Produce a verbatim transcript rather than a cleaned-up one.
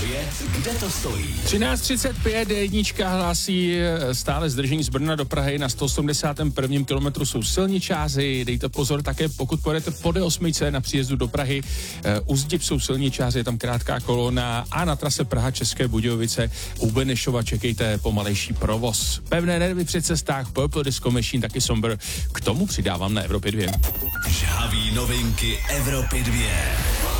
dvě, kde to stojí? třináct třicet pět jednička hlásí stále zdržení z Brna do Prahy na sto osmdesátém prvním kilometru jsou silničáři. Dejte pozor také, pokud pojedete po D osm na příjezdu do Prahy. U Zdiv jsou silničáři, je tam krátká kolona a na trase Praha České Budějovice u Benešova čekejte pomalejší provoz. Pevné nervy při cestách, Purple Disco Machine, taky Somber. K tomu přidávám na Evropě dvě. Žhavý novinky Evropy dvě.